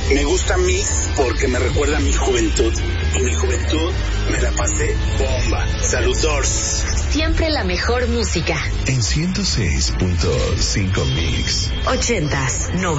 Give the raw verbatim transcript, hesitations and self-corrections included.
Me gusta Mix porque me recuerda a mi juventud. Y mi juventud me la pasé bomba. Saludors. Siempre la mejor música. En ciento seis punto cinco Mix. Ochentas,